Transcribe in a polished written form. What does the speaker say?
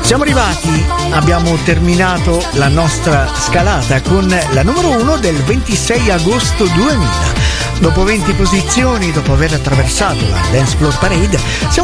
Siamo arrivati, abbiamo terminato la nostra scalata con la numero 1 del 26 agosto 2000. Dopo 20 posizioni, dopo aver attraversato la Dance Floor Parade, siamo